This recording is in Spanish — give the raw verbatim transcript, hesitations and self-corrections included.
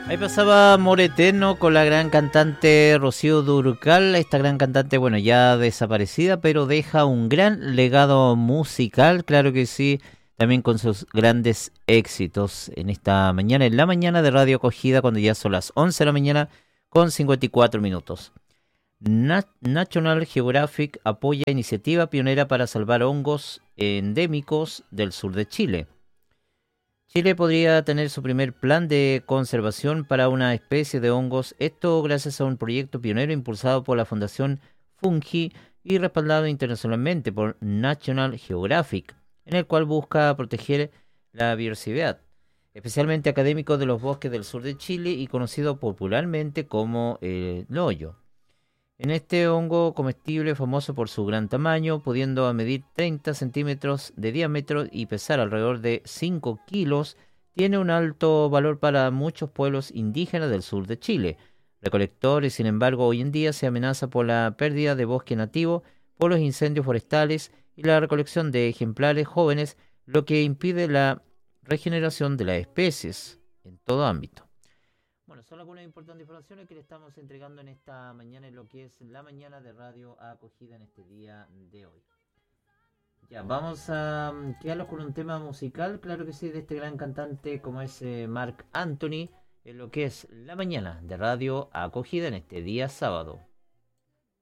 Ahí pasaba Amor Eterno con la gran cantante Rocío Dúrcal. Esta gran cantante, bueno, ya desaparecida, pero deja un gran legado musical, claro que sí, también con sus grandes éxitos en esta mañana, en la mañana de Radio Acogida, cuando ya son las once de la mañana con cincuenta y cuatro minutos. Na- National Geographic apoya iniciativa pionera para salvar hongos endémicos del sur de Chile. Chile podría tener su primer plan de conservación para una especie de hongos, esto gracias a un proyecto pionero impulsado por la Fundación Fungi y respaldado internacionalmente por National Geographic, en el cual busca proteger la biodiversidad, especialmente académicos de los bosques del sur de Chile y conocido popularmente como el loyo. En este hongo comestible famoso por su gran tamaño, pudiendo medir treinta centímetros de diámetro y pesar alrededor de cinco kilos, tiene un alto valor para muchos pueblos indígenas del sur de Chile. Recolectores, sin embargo, hoy en día se amenaza por la pérdida de bosque nativo, por los incendios forestales y la recolección de ejemplares jóvenes, lo que impide la regeneración de las especies en todo ámbito. Bueno, son algunas importantes informaciones que le estamos entregando en esta mañana en lo que es la mañana de Radio Acogida en este día de hoy. Ya, vamos a um, quedarnos con un tema musical, claro que sí, de este gran cantante como es eh, Marc Anthony, en lo que es la mañana de Radio Acogida en este día sábado.